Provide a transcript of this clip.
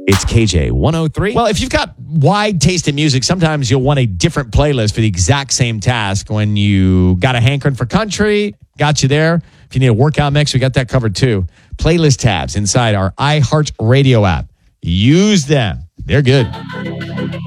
It's KJ 103. Well, if you've got wide taste in music, sometimes you'll want a different playlist for the exact same task. When you got a hankering for country, got you there. If you need a workout mix, we got that covered too. Playlist tabs inside our iHeartRadio app. Use them. They're good.